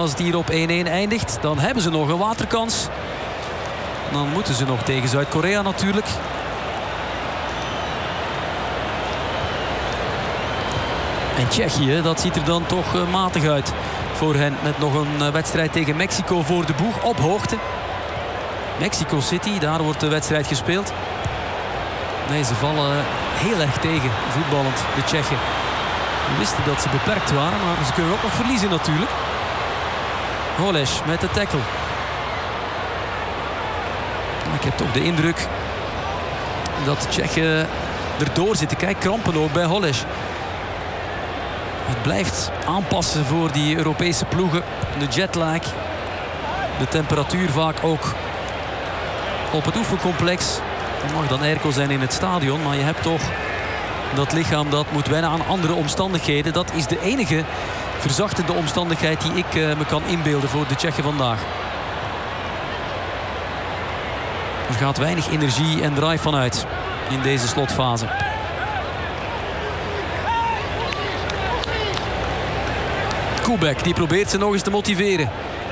Als het hier op 1-1 eindigt, dan hebben ze nog een waterkans. Dan moeten ze nog tegen Zuid-Korea natuurlijk. En Tsjechië, dat ziet er dan toch matig uit voor hen. Met nog een wedstrijd tegen Mexico voor de boeg op hoogte. Mexico City, daar wordt de wedstrijd gespeeld. Nee, ze vallen heel erg tegen voetballend, de Tsjechen. We wisten dat ze beperkt waren, maar ze kunnen ook nog verliezen natuurlijk. Holeš met de tackle. Ik heb toch de indruk dat de Tsjechen erdoor zitten. Kijk, krampen ook bij Holeš. Het blijft aanpassen voor die Europese ploegen. De jetlag. De temperatuur vaak ook op het oefencomplex. Het mag dan airco zijn in het stadion, maar je hebt toch dat lichaam dat moet wennen aan andere omstandigheden. Dat is de enige verzachtende omstandigheid die ik me kan inbeelden voor de Tsjechen vandaag. Er gaat weinig energie en drive vanuit in deze slotfase. Kubek, die probeert ze nog eens te motiveren.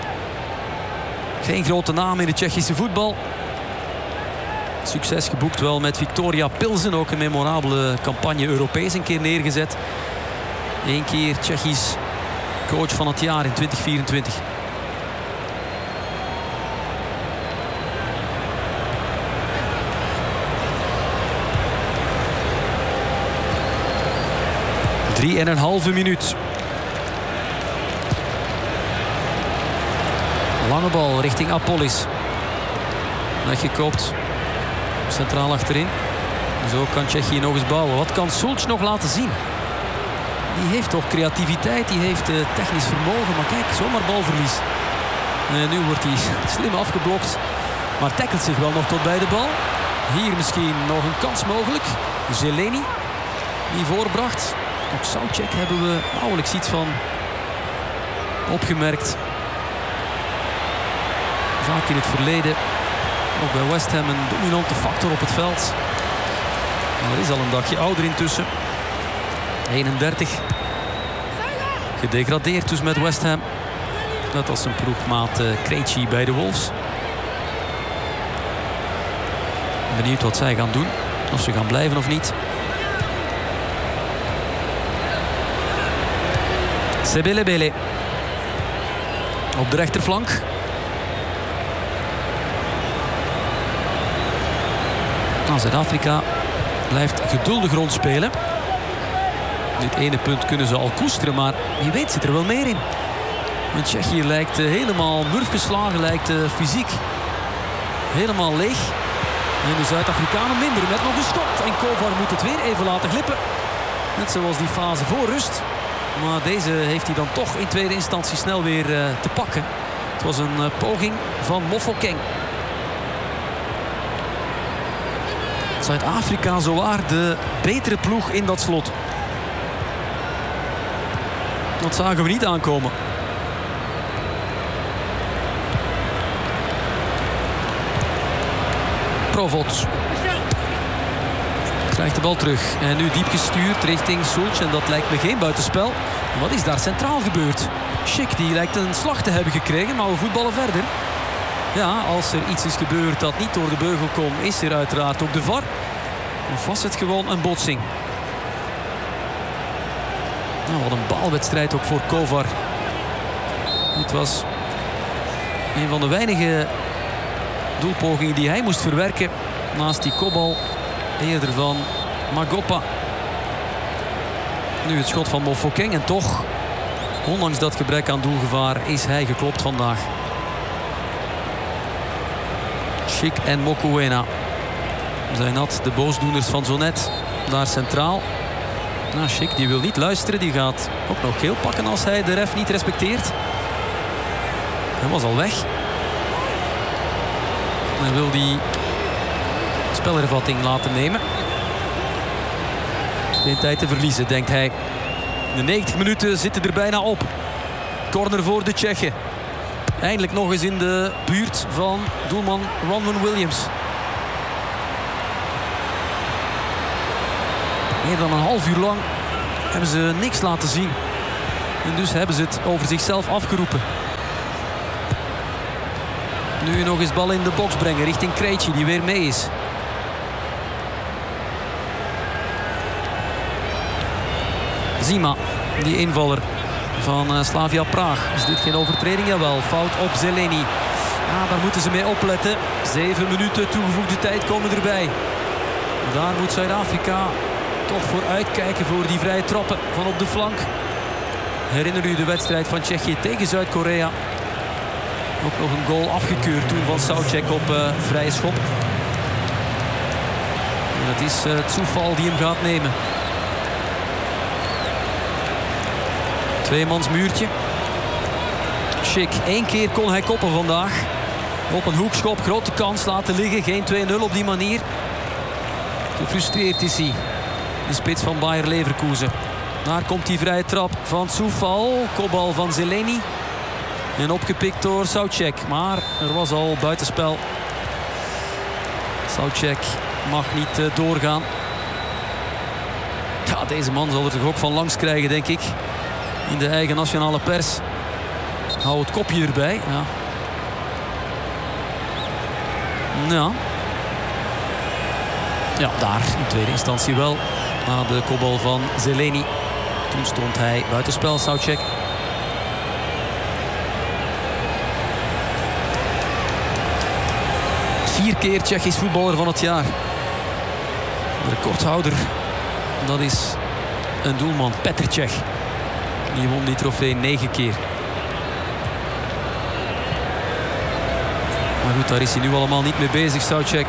Geen grote naam in het Tsjechische voetbal. Succes geboekt wel met Victoria Pilsen. Ook een memorabele campagne Europees een keer neergezet. 1 keer Tsjechisch coach van het jaar in 2024. Drie en een halve minuut. Lange bal richting Apolis. Weggekoopt. Centraal achterin. Zo kan Tsjechië nog eens bouwen. Wat kan Sulc nog laten zien? Die heeft toch creativiteit. Die heeft technisch vermogen. Maar kijk, zomaar balverlies. Nu wordt hij slim afgeblokt. Maar tackelt zich wel nog tot bij de bal. Hier misschien nog een kans mogelijk. Zeleni die voorbracht. Ook Soucek hebben we nauwelijks iets van opgemerkt. Vaak in het verleden ook bij West Ham een dominante factor op het veld. Maar hij is al een dagje ouder intussen. 31. Gedegradeerd dus met West Ham. Net als zijn ploegmaat Krejci bij de Wolves. Benieuwd wat zij gaan doen. Of ze gaan blijven of niet. Sebelebele. Op de rechterflank. Zuid-Afrika blijft geduldig rondspelen. Dit ene punt kunnen ze al koesteren, maar wie weet zit er wel meer in. Want Tsjechië lijkt helemaal murfgeslagen, lijkt fysiek helemaal leeg. En de Zuid-Afrikanen minder met nog een schot. En Kovar moet het weer even laten glippen. Net zoals die fase voor rust. Maar deze heeft hij dan toch in tweede instantie snel weer te pakken. Het was een poging van Mofokeng. Zuid-Afrika zowaar de betere ploeg in dat slot. Dat zagen we niet aankomen. Provot. Krijgt de bal terug. En nu diep gestuurd richting Sulc. En dat lijkt me geen buitenspel. Wat is daar centraal gebeurd? Schick die lijkt een slag te hebben gekregen. Maar we voetballen verder. Ja, als er iets is gebeurd dat niet door de beugel kon, is er uiteraard ook de VAR. Of was het gewoon een botsing? Nou, wat een balwedstrijd ook voor Kovar. Dit was een van de weinige doelpogingen die hij moest verwerken. Naast die kopbal eerder van Magopa. Nu het schot van Mofokeng. En toch, ondanks dat gebrek aan doelgevaar, is hij geklopt vandaag. Schick en Mokoena zijn dat de boosdoeners van zo net daar centraal. Nou, Schick die wil niet luisteren. Die gaat ook nog geel pakken als hij de ref niet respecteert. Hij was al weg. Hij wil die spelhervatting laten nemen. Geen tijd te verliezen, denkt hij. De 90 minuten zitten er bijna op. Corner voor de Tsjechen. Eindelijk nog eens in de buurt van doelman Ronwen Williams. Meer dan een half uur lang hebben ze niks laten zien. En dus hebben ze het over zichzelf afgeroepen. Nu nog eens bal in de box brengen richting Krejci, die weer mee is. Zima, die invaller van Slavia Praag. Is dit geen overtreding? Jawel, fout op Zeleny. Daar moeten ze mee opletten. 7 minuten toegevoegde tijd komen erbij. Daar moet Zuid-Afrika toch voor uitkijken voor die vrije trappen van op de flank. Herinner u de wedstrijd van Tsjechië tegen Zuid-Korea? Ook nog een goal afgekeurd toen van Souček op vrije schop. En het is Coufal die hem gaat nemen. Tweemans muurtje. Schick, 1 keer kon hij koppen vandaag. Op een hoekschop, grote kans laten liggen. Geen 2-0 op die manier. Gefrustreerd is hij. De spits van Bayer Leverkusen. Daar komt die vrije trap van Coufal. Kopbal van Zeleny. En opgepikt door Souček. Maar er was al buitenspel. Souček mag niet doorgaan. Ja, deze man zal er toch ook van langs krijgen, denk ik. In de eigen nationale pers. Hou het kopje erbij. Ja. Ja, daar in tweede instantie wel. Na de kopbal van Zeleny. Toen stond hij buitenspel, Souček. Vier keer Tsjechisch voetballer van het jaar. De recordhouder, dat is een doelman, Petr Cech. Die won die trofee 9 keer. Maar goed, daar is hij nu allemaal niet mee bezig, Souček.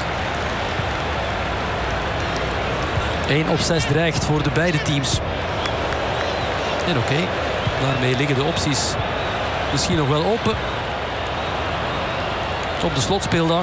1 op 6 dreigt voor de beide teams. En oké, daarmee liggen de opties misschien nog wel open. Op de slotspeeldag.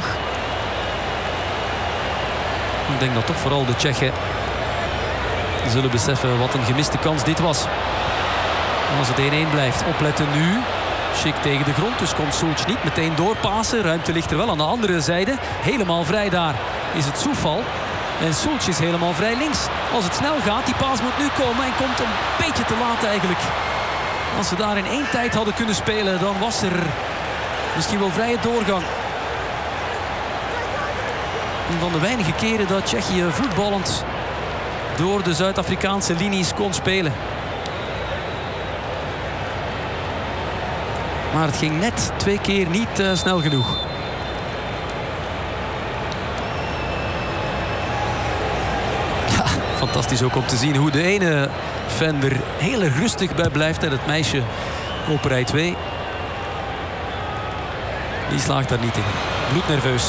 Ik denk dat toch vooral de Tsjechen zullen beseffen wat een gemiste kans dit was. En als het 1-1 blijft, opletten nu. Schick tegen de grond, dus komt Sulc niet meteen doorpassen. Ruimte ligt er wel aan de andere zijde. Helemaal vrij daar is het Coufal. En Sulc is helemaal vrij links. Als het snel gaat, die paas moet nu komen en komt een beetje te laat eigenlijk. Als ze daar in 1 tijd hadden kunnen spelen, dan was er misschien wel vrije doorgang. Een van de weinige keren dat Tsjechië voetballend door de Zuid-Afrikaanse linies kon spelen. Maar het ging net 2 keer niet snel genoeg. Ja, fantastisch ook om te zien hoe de ene fan er heel rustig bij blijft. En het meisje op rij 2. Die slaagt daar niet in. Bloednerveus.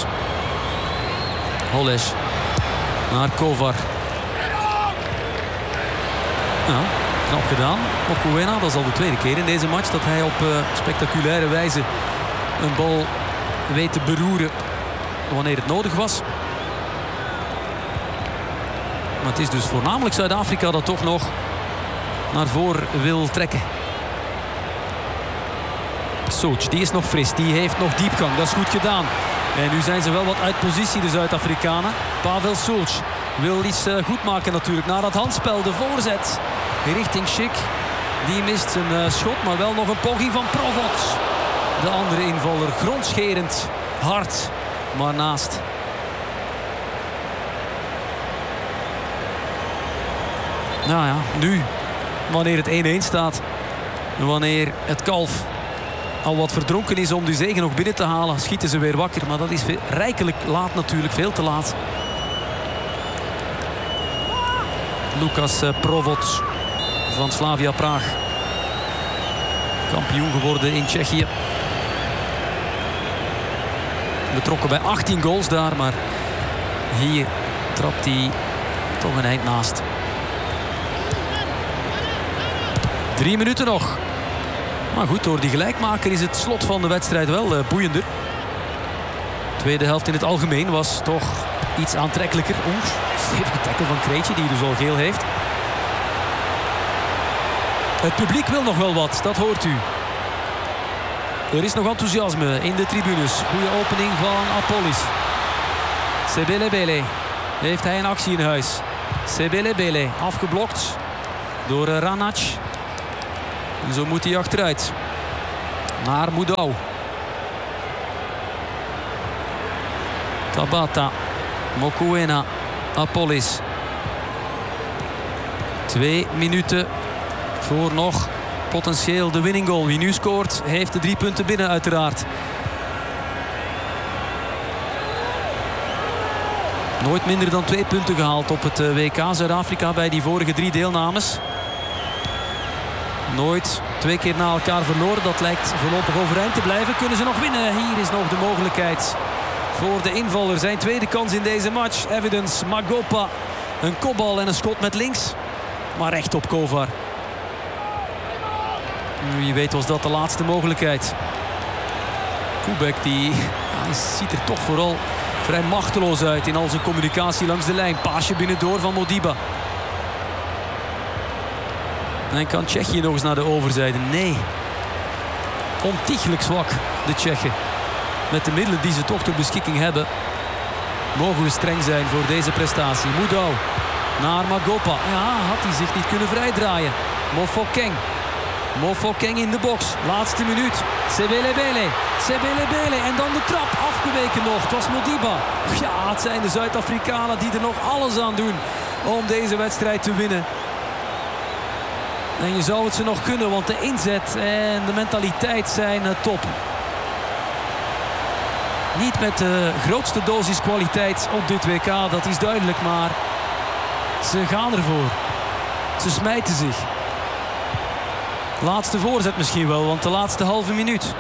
Holeš naar Kovar. Ja, knap gedaan. Mokoena, dat is al de tweede keer in deze match dat hij op spectaculaire wijze een bal weet te beroeren wanneer het nodig was. Maar het is dus voornamelijk Zuid-Afrika dat toch nog naar voren wil trekken. Sulc, die is nog fris, die heeft nog diepgang, dat is goed gedaan. En nu zijn ze wel wat uit positie, de Zuid-Afrikanen. Pavel Sulc wil iets goed maken natuurlijk. Na dat handspel, de voorzet richting Schick. Die mist zijn schot, maar wel nog een poging van Provot. De andere invaller, grondscherend, hard, maar naast. Nou ja, nu, wanneer het 1-1 staat. Wanneer het kalf al wat verdronken is om die zege nog binnen te halen, schieten ze weer wakker. Maar dat is rijkelijk laat natuurlijk, veel te laat. Lukas Provot van Slavia Praag. Kampioen geworden in Tsjechië. Betrokken bij 18 goals daar, maar hier trapt hij toch een eind naast. 3 minuten nog. Maar goed, door die gelijkmaker is het slot van de wedstrijd wel boeiender. De tweede helft in het algemeen was toch iets aantrekkelijker. Stevige tackle van Krejci, die dus al geel heeft. Het publiek wil nog wel wat, dat hoort u. Er is nog enthousiasme in de tribunes. Goede opening van Apollis. Sebelebele. Heeft hij een actie in huis. Sebelebele afgeblokt door Ranac. En zo moet hij achteruit. Naar Moudou. Tabata, Mokoena, Apolis. 2 minuten voor nog potentieel de winning goal. Wie nu scoort, heeft de 3 punten binnen uiteraard. Nooit minder dan 2 punten gehaald op het WK Zuid-Afrika bij die vorige 3 deelnames. Nooit 2 keer na elkaar verloren. Dat lijkt voorlopig overeind te blijven. Kunnen ze nog winnen? Hier is nog de mogelijkheid voor de invaller. Zijn tweede kans in deze match. Evidence Magopa. Een kopbal en een schot met links. Maar recht op Kovar. Wie weet was dat de laatste mogelijkheid. Koubek hij ziet er toch vooral vrij machteloos uit in al zijn communicatie langs de lijn. Paasje binnendoor van Modiba. En kan Tsjechië nog eens naar de overzijde? Nee. Ontiegelijk zwak, de Tsjechen. Met de middelen die ze toch ter beschikking hebben, mogen we streng zijn voor deze prestatie. Moedou naar Magopa. Ja, had hij zich niet kunnen vrijdraaien. Mofokeng. Mofokeng in de box. Laatste minuut. Sebelebele. Sebelebele. En dan de trap. Afgeweken nog. Het was Modiba. Ja, het zijn de Zuid-Afrikanen die er nog alles aan doen om deze wedstrijd te winnen. En je zou het ze nog kunnen, want de inzet en de mentaliteit zijn top. Niet met de grootste dosis kwaliteit op dit WK, dat is duidelijk, maar ze gaan ervoor. Ze smijten zich. Laatste voorzet misschien wel, want de laatste halve minuut.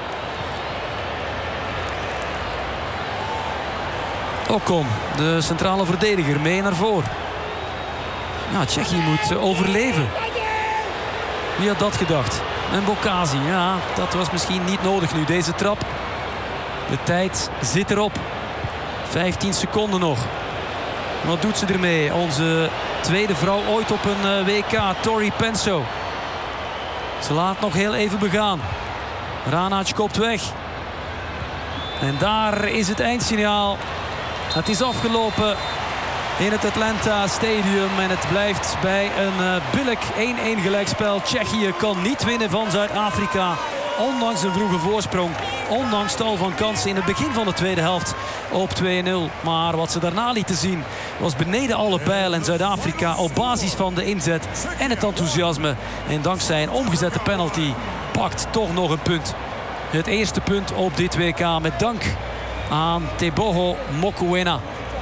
Okon, de centrale verdediger, mee naar voren. Ja, Tsjechië moet overleven. Wie had dat gedacht? En Bokazi, ja, dat was misschien niet nodig nu, deze trap. De tijd zit erop. 15 seconden nog. Wat doet ze ermee? Onze tweede vrouw ooit op een WK, Tori Penso. Ze laat nog heel even begaan. Ranac kopt weg. En daar is het eindsignaal. Het is afgelopen in het Atlanta Stadium. En het blijft bij een billijk 1-1 gelijkspel. Tsjechië kan niet winnen van Zuid-Afrika. Ondanks een vroege voorsprong. Ondanks tal van kansen in het begin van de tweede helft op 2-0. Maar wat ze daarna lieten zien was beneden alle pijl. En Zuid-Afrika op basis van de inzet en het enthousiasme. En dankzij een omgezette penalty pakt toch nog een punt. Het eerste punt op dit WK met dank aan Teboho Mokoena.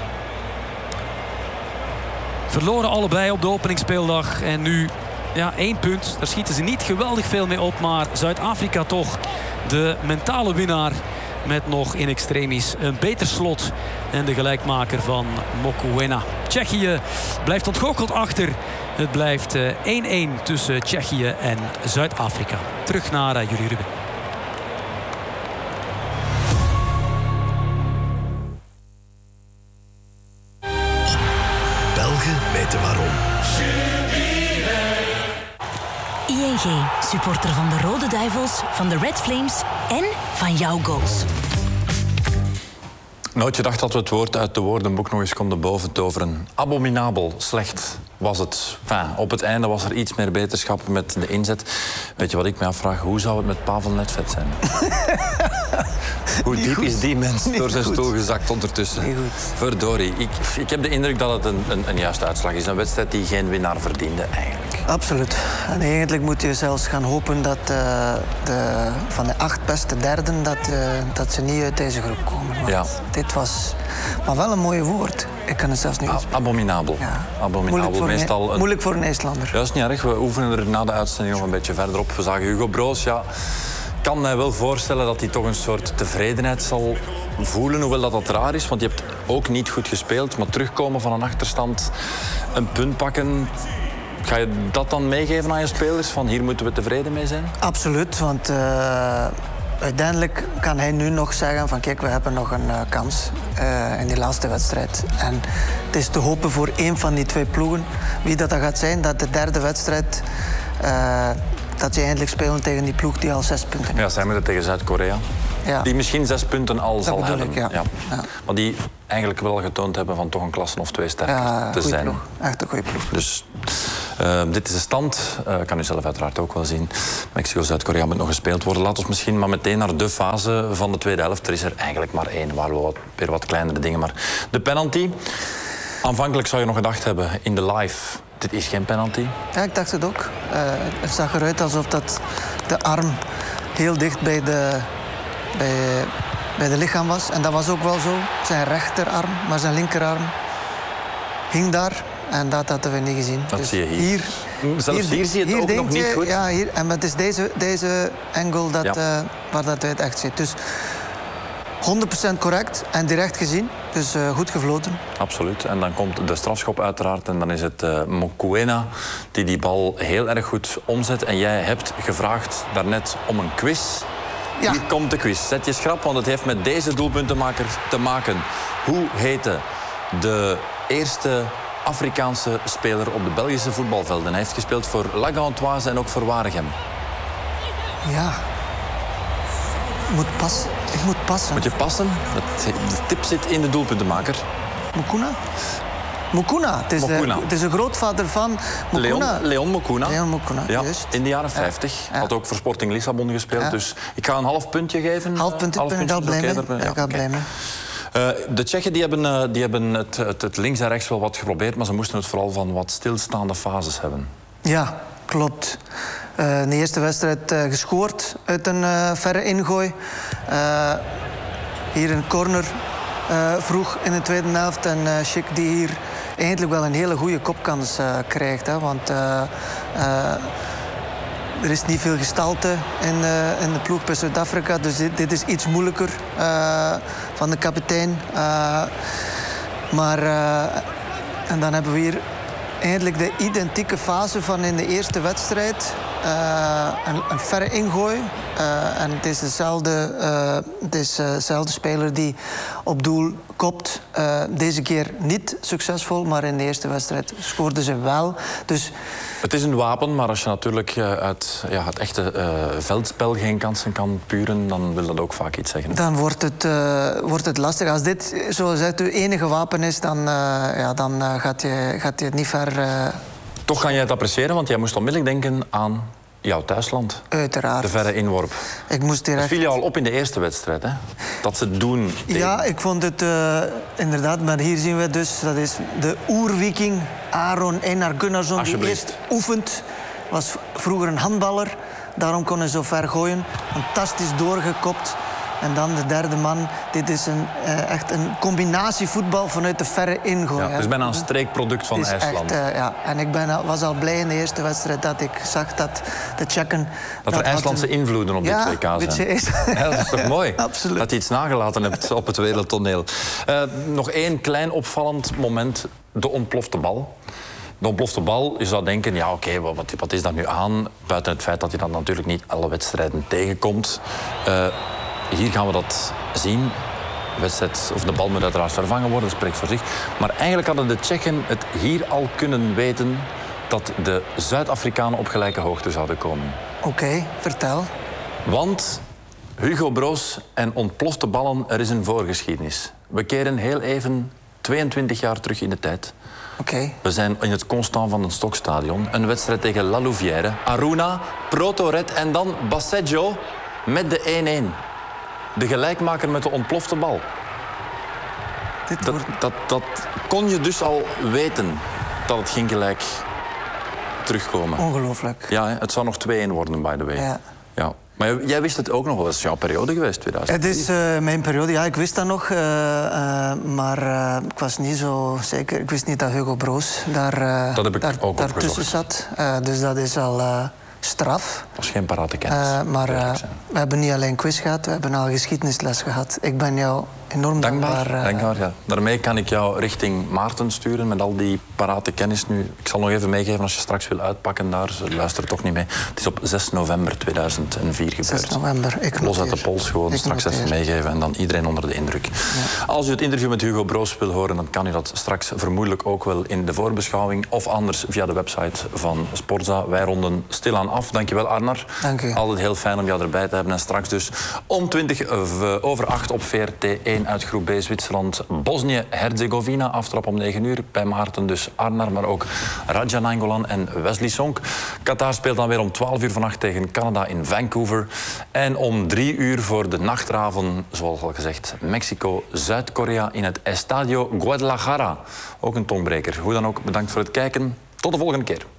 Verloren allebei op de openingsspeeldag. En nu 1 punt. Daar schieten ze niet geweldig veel mee op. Maar Zuid-Afrika toch de mentale winnaar. Met nog in extremis een beter slot. En de gelijkmaker van Mokoena. Tsjechië blijft ontgoocheld achter. Het blijft 1-1 tussen Tsjechië en Zuid-Afrika. Terug naar jullie Ruben. Belgen weten waarom. ING, supporter van de Rode Duivels, van de Red Flames en van jouw goals. Nooit gedacht dat we het woord uit de woordenboek nog eens konden boventoveren. Abominabel, slecht was het. Enfin, op het einde was er iets meer beterschap met de inzet. Weet je wat ik me afvraag? Hoe zou het met Pavel Nedved zijn? Hoe diep is die mens door zijn stoel gezakt ondertussen? Verdorie. Ik heb de indruk dat het een juiste uitslag is. Een wedstrijd die geen winnaar verdiende eigenlijk. Absoluut. En eigenlijk moet je zelfs gaan hopen dat van de 8 beste derden dat ze niet uit deze groep komen. Want dit was maar wel een mooi woord. Ik kan het zelfs niet uitspreken. Abominabel. Ja. Abominabel. Moeilijk voor een IJslander. Dat is niet erg. We oefenen er na de uitzending nog een beetje verder op. We zagen Hugo Broos. Ja, kan mij wel voorstellen dat hij toch een soort tevredenheid zal voelen. Hoewel dat raar is, want je hebt ook niet goed gespeeld. Maar terugkomen van een achterstand, een punt pakken. Ga je dat dan meegeven aan je spelers? Van hier moeten we tevreden mee zijn? Absoluut, want uiteindelijk kan hij nu nog zeggen van kijk, we hebben nog een kans in die laatste wedstrijd. En het is te hopen voor één van die 2 ploegen. Wie dat dan gaat zijn, dat de derde wedstrijd dat ze eindelijk spelen tegen die ploeg die al 6 punten heeft. Ja, zij moeten tegen Zuid-Korea. Ja. Die misschien 6 punten al zal hebben. Ja. Maar die eigenlijk wel getoond hebben van toch een klasse of 2 sterker te zijn. Ploeg. Echt een goede ploeg. Dus Dit is de stand. Kan u zelf uiteraard ook wel zien. Mexico-Zuid-Korea moet nog gespeeld worden. Laten we misschien maar meteen naar de fase van de tweede helft. Er is er eigenlijk maar één, waar we weer wat kleinere dingen. Maar de penalty. Aanvankelijk zou je nog gedacht hebben in de live, dit is geen penalty. Ja, ik dacht het ook. Het zag eruit alsof dat de arm heel dicht bij de lichaam was. En dat was ook wel zo. Zijn rechterarm, maar zijn linkerarm hing daar. En dat hadden we niet gezien. Dat dus zie je hier. Zelfs hier zie je het ook nog niet goed. Ja, hier. En het is deze angle waar dat je het echt ziet. Dus 100% correct en direct gezien. Dus goed gefloten. Absoluut. En dan komt de strafschop uiteraard. En dan is het Mokoena die bal heel erg goed omzet. En jij hebt gevraagd daarnet om een quiz. Ja. Hier komt de quiz. Zet je schrap, want het heeft met deze doelpuntenmaker te maken. Hoe heette de eerste Afrikaanse speler op de Belgische voetbalvelden? Hij heeft gespeeld voor La Gantoise en ook voor Waregem. Ja. Ik moet passen. Moet je passen? De tip zit in de doelpuntenmaker. Mukuna. Het is een grootvader van Mukuna. Leon Mukuna. Leon Mukuna, ja, juist. in de jaren 50. Ja. Had ook voor Sporting Lissabon gespeeld. Ja. Dus ik ga een half puntje geven. Half puntje, ben ik al blij mee. Ik ga blij mee. De Tsjechen die hebben het links en rechts wel wat geprobeerd, maar ze moesten het vooral van wat stilstaande fases hebben. Ja, klopt. In de eerste wedstrijd gescoord uit een verre ingooi. Hier een corner vroeg in de tweede helft. En Schick die hier eigenlijk wel een hele goede kopkans krijgt. Hè, want er is niet veel gestalte in de ploeg bij Zuid-Afrika. Dus dit is iets moeilijker van de kapitein. En dan hebben we hier eigenlijk de identieke fase van in de eerste wedstrijd. Een verre ingooi. En het is dezelfde speler die op doel kopt. Deze keer niet succesvol, maar in de eerste wedstrijd scoorden ze wel. Dus het is een wapen, maar als je natuurlijk uit het echte veldspel geen kansen kan puren, dan wil dat ook vaak iets zeggen. Dan wordt het lastig. Als dit, zoals het uw enige wapen is, dan gaat je het niet ver. Toch kan jij het appreciëren, want jij moest onmiddellijk denken aan jouw thuisland. Uiteraard. De verre inworp. Ik moest direct. Dat viel je al op in de eerste wedstrijd, hè? Dat ze het doen. Ja, ik vond het inderdaad. Maar hier zien we dus, dat is de oerviking Aron Einar Gunnarsson. Die eerst oefent. Was vroeger een handballer. Daarom kon hij zo ver gooien. Fantastisch doorgekopt. En dan de derde man. Dit is echt een combinatie voetbal vanuit de verre ingooi. Ja, dus bijna een streekproduct van IJsland. En ik was al blij in de eerste wedstrijd dat ik zag dat de Tsjechen... Dat er IJslandse invloeden op dit WK zijn. Ja, dat is toch mooi? Absoluut. Dat je iets nagelaten hebt op het wereldtoneel. Nog één klein opvallend moment. De ontplofte bal. De ontplofte bal, je zou denken, ja oké, wat is dat nu aan? Buiten het feit dat je dan natuurlijk niet alle wedstrijden tegenkomt. Hier gaan we dat zien. De bal moet uiteraard vervangen worden, dat spreekt voor zich. Maar eigenlijk hadden de Tsjechen het hier al kunnen weten dat de Zuid-Afrikanen op gelijke hoogte zouden komen. Oké, vertel. Want Hugo Broos en ontplofte ballen, er is een voorgeschiedenis. We keren heel even 22 jaar terug in de tijd. Okay. We zijn in het Constant van den Stokstadion. Een wedstrijd tegen La Louvière. Aruna, Proto-Red en dan Basseggio met de 1-1. De gelijkmaker met de ontplofte bal. Dat kon je dus al weten, dat het ging gelijk terugkomen. Ongelooflijk. Ja, het zou nog 2-1 worden, by the way. Ja. Maar jij wist het ook nog wel. Dat is jouw periode geweest, 2000. Het is mijn periode, ja, ik wist dat nog. Maar ik was niet zo zeker. Ik wist niet dat Hugo Broos daartussen zat. Dus dat is al straf. Dat was geen parate kennis. Maar we hebben niet alleen quiz gehad, we hebben al geschiedenisles gehad. Ik ben jou enorm dankbaar. Dankbaar, ja. Daarmee kan ik jou richting Maarten sturen met al die parate kennis nu. Ik zal nog even meegeven als je straks wil uitpakken daar. Ze luisteren toch niet mee. Het is op 6 november 2004 gebeurd. 6 november, ik los uit de pols gewoon straks even meegeven en dan iedereen onder de indruk. Ja. Als u het interview met Hugo Broos wil horen, dan kan u dat straks vermoedelijk ook wel in de voorbeschouwing of anders via de website van Sportza. Wij ronden stilaan af. Dankjewel, Arnar. Dank u. Altijd heel fijn om jou erbij te hebben. En straks dus om 7:20 op VRT1 in uit groep B Zwitserland, Bosnië-Herzegovina. Aftrap om 9 uur. Bij Maarten dus Arnar, maar ook Radja Nainggolan en Wesley Sonk. Qatar speelt dan weer om 12 uur vannacht tegen Canada in Vancouver. En om 3 uur voor de nachtraven, zoals al gezegd, Mexico-Zuid-Korea in het Estadio Guadalajara. Ook een tongbreker. Hoe dan ook, bedankt voor het kijken. Tot de volgende keer.